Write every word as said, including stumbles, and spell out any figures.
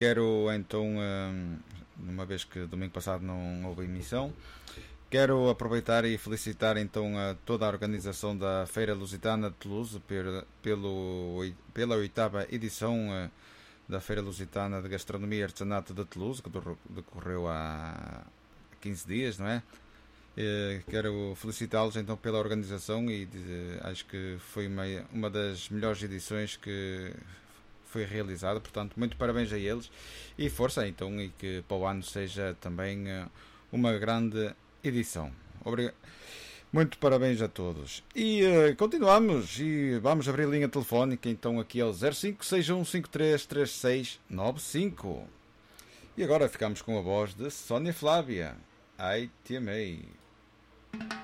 Quero então, hum, uma vez que domingo passado não houve emissão, quero aproveitar e felicitar então a toda a organização da Feira Lusitana de Toulouse per- pelo, pela oitava edição eh, da Feira Lusitana de Gastronomia e Artesanato de Toulouse, que decorreu há quinze dias, não é? Eh, Quero felicitá-los então pela organização e dizer- acho que foi uma, uma das melhores edições que foi realizada, portanto, muito parabéns a eles e força então, e que para o ano seja também eh, uma grande edição. Obrigado. Muito parabéns a todos. E eh, continuamos e vamos abrir a linha telefónica então aqui ao zero cinco seis um cinco três três seis nove cinco. E agora ficamos com a voz de Sónia Flávia. Ai, te amei.